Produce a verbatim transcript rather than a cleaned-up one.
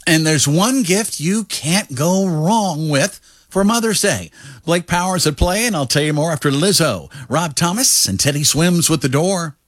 And there's one gift you can't go wrong with for Mother's Day. Blake Powers at play, and I'll tell you more after Lizzo, Rob Thomas, and Teddy Swims with The Door.